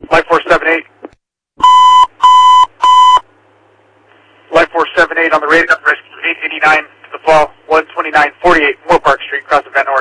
Life 478. Life 478 on the radar, rescue 889 to the fall, 12948 Moore Park Street, cross the Van Horn.